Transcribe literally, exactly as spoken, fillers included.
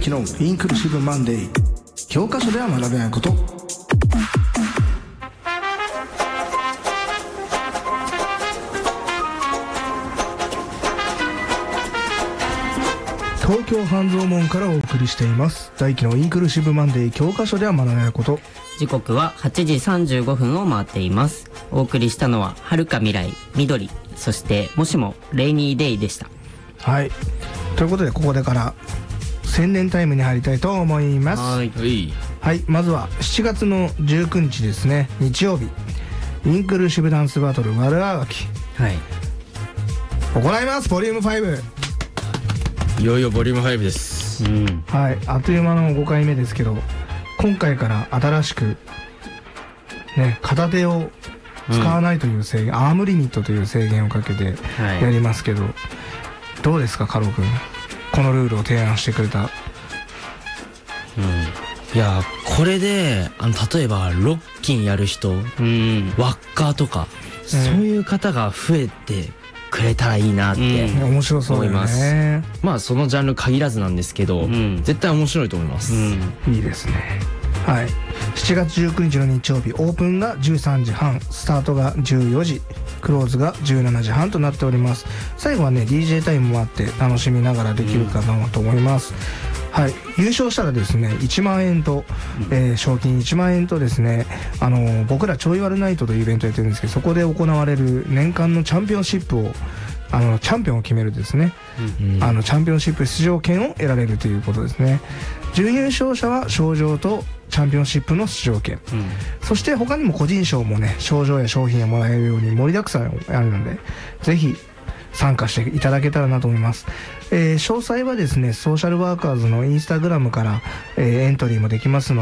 輝のインクルーシブマンデー。教科書では学べないこと。東京半蔵門からお送りしています大輝のインクルーシブマンデー。教科書では学べないこと。 時刻ははちじさんじゅうごふんを回っています。お送りしたのは遥か未来、緑、そしてもしもレイニーデイでした。 はい、ということでここでから宣伝タイムに入りたいと思います。 はい、 はい、まずはしちがつのじゅうくにちですね、日曜日、インクルーシブダンスバトル悪あがき、はい、行います。ボリュームファイブ。 いよいよボリュームファイブです、うん、 はい、あっという間のごかいめですけど、今回から新しくね、片手を使わないという制限、うん、アームリミットという制限をかけてやりますけど、はい、どうですかカロ君、このルールを提案してくれた。 うん、いやこれであの例えばロッキンやる人、うん、ワッカーとか、うん、そういう方が増えてくれたらいいなって面白そう思います、ね、 まあそのジャンル限らずなんですけど、うん、絶対面白いと思います、 うん、いいですね。はい、しちがつじゅうくにちの日曜日、オープンがじゅうさんじはん、スタートがじゅうよじ、クローズがじゅうしちじはんとなっております。最後はね ディージェー タイムもあって楽しみながらできるかなと思います、うん、はい、優勝したらですねいちまんえんと、えー、賞金いちまんえんとですね、あのー、僕らちょいワルナイトというイベントやってるんですけど、そこで行われる年間のチャンピオンシップをあのチャンピオンを決めるですね、うん、あのチャンピオンシップ出場権を得られるということですね。準優勝者は賞状とチャンピオンシップの出場権、うん、そして他にも個人賞もね、賞状や商品をもらえるように盛りだくさんあるので、ぜひ参加していただけたらなと思います。えー、詳細はですねソーシャルワーカーズのインスタグラムから、えー、エントリーもできますので